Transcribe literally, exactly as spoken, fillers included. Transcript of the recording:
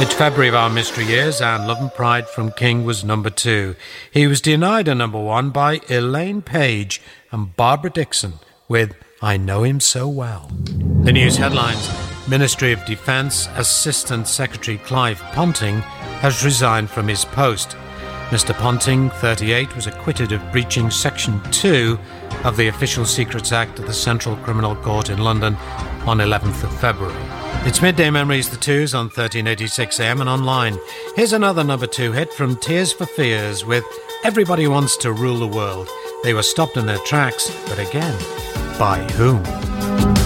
It's February of our mystery years, and Love and Pride from King was number two. He was denied a number one by Elaine Paige and Barbara Dixon with I Know Him So Well. The news headlines: Ministry of Defence Assistant Secretary Clive Ponting has resigned from his post. Mister Ponting, thirty-eight, was acquitted of breaching Section two of the Official Secrets Act of the Central Criminal Court in London on eleventh of February. It's Midday Memories, the Twos, on thirteen eighty-six A M and online. Here's another number two hit from Tears for Fears with Everybody Wants to Rule the World. They were stopped in their tracks, but again, by whom?